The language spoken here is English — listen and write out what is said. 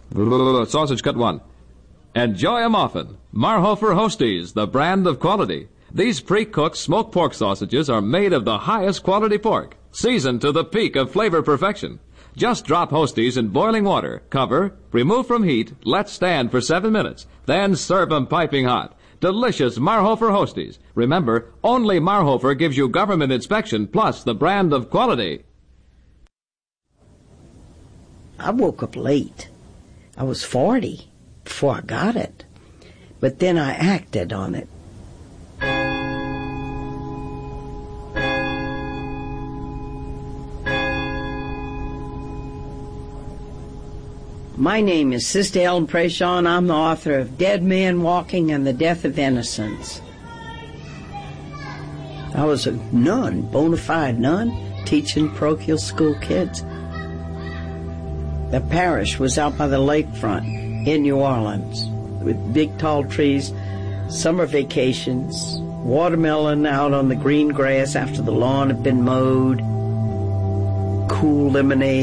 Sausage cut 1. Enjoy a muffin. Marhofer Hosties, the brand of quality. These pre-cooked smoked pork sausages are made of the highest quality pork, seasoned to the peak of flavor perfection. Just drop Hosties in boiling water, cover, remove from heat, let stand for 7 minutes, then serve them piping hot. Delicious Marhofer Hosties. Remember, only Marhofer gives you government inspection plus the brand of quality. I woke up late. I was 40 before I got it. But then I acted on it. My name is Sister Ellen Prejean. I'm the author of Dead Men Walking and the Death of Innocence. I was a nun, bona fide nun, teaching parochial school kids. The parish was out by the lakefront in New Orleans with big tall trees, summer vacations, watermelon out on the green grass after the lawn had been mowed, cool lemonade.